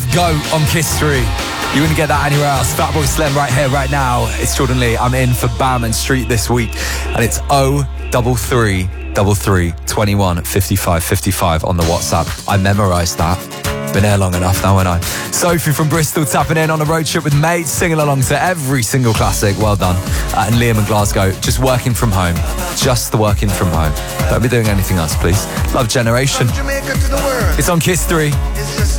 Go on Kiss 3. You wouldn't get that anywhere else. Fatboy Slim right here, right now. It's Jordan Lee. I'm in for Bowman Street this week, and it's 03333 21 55 55 on the WhatsApp. I memorised that. Been here long enough now, ain't I? Sophie from Bristol tapping in on a road trip with mates, singing along to every single classic. Well done. And Liam in Glasgow, just working from home. Just the working from home. Don't be doing anything else, please. Love Generation. It's on Kiss 3.